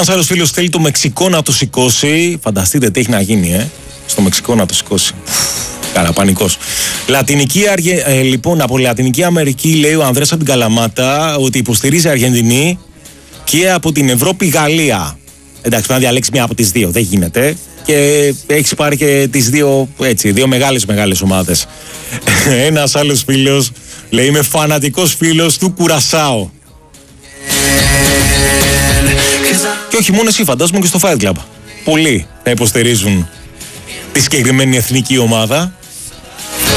Ένας άλλος φίλος θέλει το Μεξικό να το σηκώσει. Φανταστείτε τι έχει να γίνει, στο Μεξικό να το σηκώσει. Καλά, πανικός. Λοιπόν, από Λατινική Αμερική λέει ο Ανδρέας από την Καλαμάτα ότι υποστηρίζει Αργεντινή και από την Ευρώπη Γαλλία. Εντάξει, πρέπει να διαλέξει μία από τις δύο, δεν γίνεται. Και έχεις πάρει και τις δύο μεγάλες ομάδες. Ένας άλλος φίλος λέει είμαι φανατικός φίλος του Κουρασάο. Και όχι μόνο εσύ, φαντάζομαι και στο Fight Club. Πολλοί θα υποστηρίζουν τη συγκεκριμένη εθνική ομάδα.